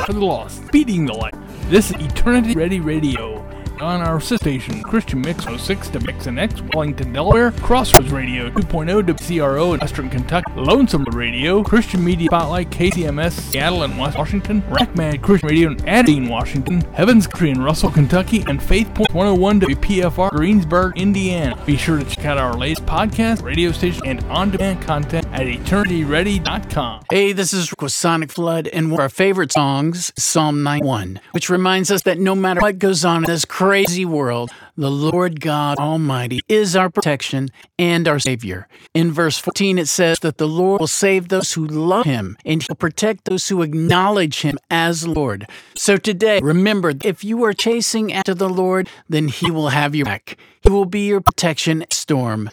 for the lost, feeding the light. This is Eternity Ready Radio. On our sister station, Christian Mix 06 WXNX, Wellington, Delaware, Crossroads Radio 2.0 WCRO in Western Kentucky, Lonesome Radio, Christian Media Spotlight, KCMS, Seattle and West Washington, Rackmad Christian Radio in Aberdeen, Washington, Heaven's Country in Russell, Kentucky, and Faith Point 101 WPFR, Greensburg, Indiana. Be sure to check out our latest podcast, radio station, and on-demand content at eternityready.com. Hey, this is Rick with Sonic Flood, and one of our favorite songs is Psalm 91, which reminds us that no matter what goes on in this crazy world, the Lord God Almighty is our protection and our Savior. In verse 14, it says that the Lord will save those who love Him, and He'll protect those who acknowledge Him as Lord. So today, remember, if you are chasing after the Lord, then He will have your back. He will be your protection in storm.